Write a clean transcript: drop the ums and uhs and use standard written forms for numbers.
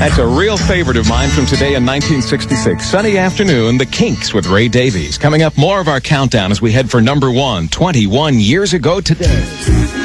That's a real favorite of mine from today in 1966. Sunny afternoon, The Kinks with Ray Davies. Coming up, more of our countdown as we head for number one, 21 years ago today.